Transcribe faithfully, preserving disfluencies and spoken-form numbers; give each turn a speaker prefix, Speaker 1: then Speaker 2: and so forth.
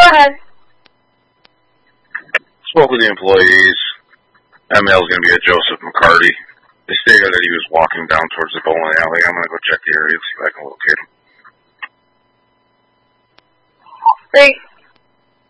Speaker 1: ahead.
Speaker 2: Spoke with the employees. That mail's going to be at Joseph McCarty. They stated that he was walking down towards the bowling alley. I'm going to go check the area and see if I can locate him.
Speaker 1: Great.